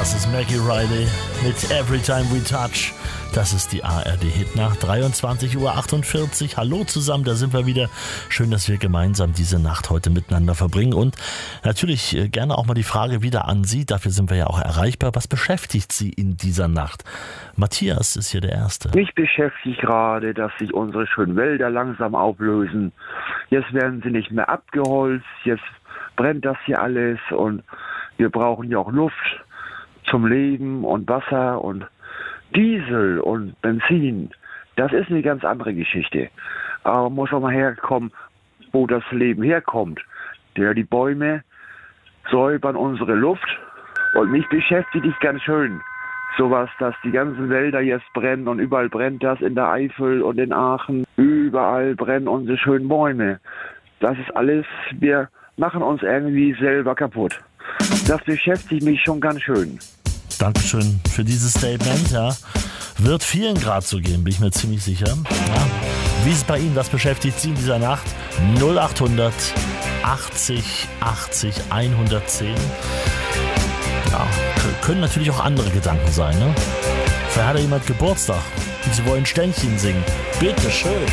Das ist Maggie Riley mit Every Time We Touch. Das ist die ARD-Hitnacht, 23:48 Uhr. Hallo zusammen, da sind wir wieder. Schön, dass wir gemeinsam diese Nacht heute miteinander verbringen. Und natürlich gerne auch mal die Frage wieder an Sie. Dafür sind wir ja auch erreichbar. Was beschäftigt Sie in dieser Nacht? Matthias ist hier der Erste. Mich beschäftigt gerade, dass sich unsere schönen Wälder langsam auflösen. Jetzt werden sie nicht mehr abgeholzt. Jetzt brennt das hier alles. Und wir brauchen ja auch Luft zum Leben und Wasser und Diesel und Benzin. Das ist eine ganz andere Geschichte. Aber man muss auch mal herkommen, wo das Leben herkommt. Die Bäume säubern unsere Luft. Und mich beschäftigt dich ganz schön. Sowas, dass die ganzen Wälder jetzt brennen und überall brennt das in der Eifel und in Aachen. Überall brennen unsere schönen Bäume. Das ist alles, wir machen uns irgendwie selber kaputt. Das beschäftigt mich schon ganz schön. Dankeschön für dieses Statement. Ja. Wird vielen gerade so gehen, bin ich mir ziemlich sicher. Ja. Wie ist es bei Ihnen? Was beschäftigt Sie in dieser Nacht? 0800 80 80 110. Ja, können natürlich auch andere Gedanken sein. Ne? Vielleicht hat ja jemand Geburtstag und Sie wollen Ständchen singen. Bitte schön.